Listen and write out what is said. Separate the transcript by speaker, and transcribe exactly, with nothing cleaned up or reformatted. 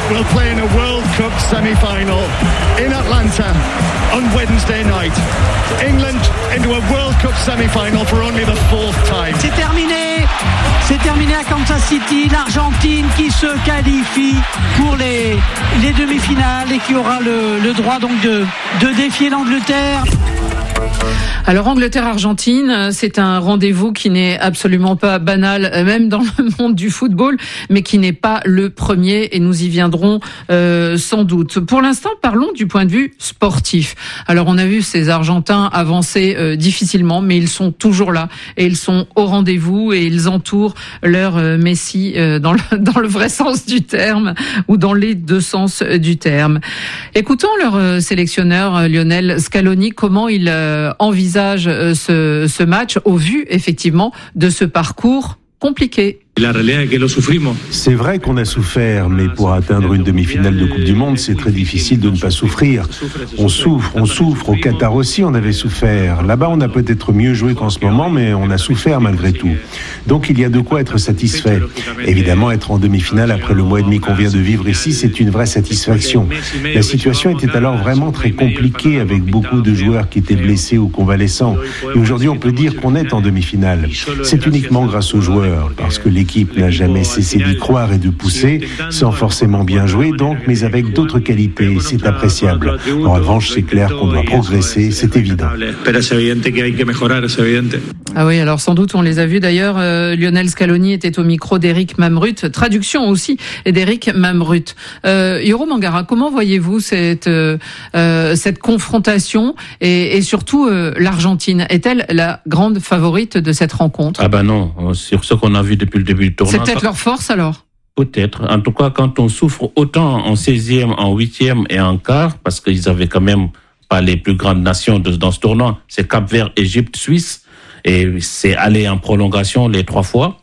Speaker 1: will play in a World Cup semi-final in Atlanta on Wednesday night. England into a World Cup semi-final for only the fourth time.
Speaker 2: C'est terminé, c'est terminé à Kansas City, l'Argentine qui se qualifie pour les, les demi-finales et qui aura le, le droit donc de, de défier l'Angleterre.
Speaker 3: Alors Angleterre-Argentine, c'est un rendez-vous qui n'est absolument pas banal, même dans le monde du football, mais qui n'est pas le premier, et nous y viendrons euh, sans doute. Pour l'instant, parlons du point de vue sportif. Alors on a vu ces Argentins avancer euh, difficilement, mais ils sont toujours là, et ils sont au rendez-vous, et ils entourent leur euh, Messi euh, dans, le, dans le vrai sens du terme, ou dans les deux sens du terme. Écoutons leur euh, sélectionneur euh, Lionel Scaloni, comment il euh, envisage ce, ce match au vu effectivement de ce parcours compliqué.
Speaker 4: C'est vrai qu'on a souffert, mais pour atteindre une demi-finale de Coupe du Monde, c'est très difficile de ne pas souffrir. On souffre, on souffre. Au Qatar aussi, on avait souffert. Là-bas, on a peut-être mieux joué qu'en ce moment, mais on a souffert malgré tout. Donc, il y a de quoi être satisfait. Évidemment, être en demi-finale après le mois et demi qu'on vient de vivre ici, c'est une vraie satisfaction. La situation était alors vraiment très compliquée, avec beaucoup de joueurs qui étaient blessés ou convalescents. Et aujourd'hui, on peut dire qu'on est en demi-finale. C'est uniquement grâce aux joueurs, parce que l'équipe L'équipe n'a jamais cessé d'y croire et de pousser, sans forcément bien jouer donc, mais avec d'autres qualités, c'est appréciable. En revanche, c'est clair qu'on doit progresser, c'est évident.
Speaker 3: Ah oui, alors sans doute on les a vus d'ailleurs, euh, Lionel Scaloni était au micro d'Éric Mamrut, traduction aussi d'Éric Mamrut. Euh, Yoro Mangara, comment voyez-vous cette, euh, cette confrontation et, et surtout euh, l'Argentine, est-elle la grande favorite de cette rencontre?
Speaker 5: Ah ben non, sur ce qu'on a vu depuis le début du tournoi.
Speaker 3: C'est peut-être leur force alors?
Speaker 5: Peut-être. En tout cas, quand on souffre autant en seizième, en huitième et en quart, parce qu'ils avaient quand même pas les plus grandes nations de, dans ce tournoi, c'est Cap-Vert, Égypte, Suisse, et c'est allé en prolongation les trois fois.